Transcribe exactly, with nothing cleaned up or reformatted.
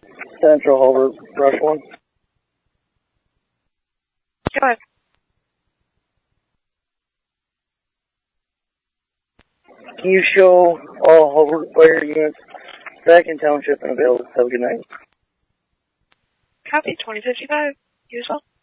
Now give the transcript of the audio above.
Central Hobart, brush one. Go ahead. Can you show all Hobart fire units back in township and available? Have a good night. Copy, twenty fifty-five. You as well.